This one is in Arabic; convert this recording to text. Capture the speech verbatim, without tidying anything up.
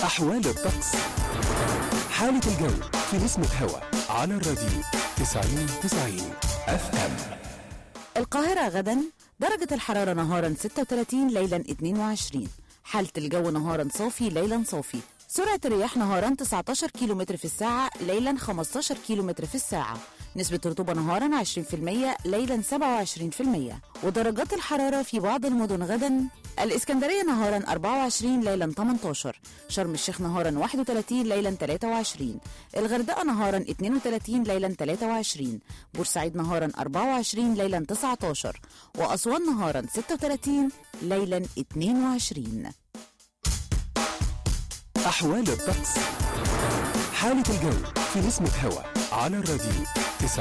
أحوال الطقس. حالة الجو في نسمة هوا على الراديو تسعين تسعين اف ام. القاهرة غدا درجة الحرارة نهارا ستة وثلاثين، ليلا اثنين وعشرين. حالة الجو نهارا صافي، ليلا صافي. سرعة الرياح نهارا تسعة عشر كيلومتر في الساعة، ليلا خمسة عشر كيلومتر في الساعة. نسبة الرطوبة نهارا عشرين بالمية، ليلا سبعة وعشرين بالمية. ودرجات الحرارة في بعض المدن غدا: الإسكندرية نهارا أربعة وعشرين، ليلا ثمانية عشر. شرم الشيخ نهارا واحد وثلاثين، ليلا ثلاثة وعشرين. الغردقة نهارا اثنين وثلاثين، ليلا ثلاثة وعشرين. بورسعيد نهارا أربعة وعشرين، ليلا تسعة عشر. وأسوان نهارا ستة وثلاثين، ليلا اثنين وعشرين. أحوال الطقس. حالة الجو في نسمة هوا على الراديو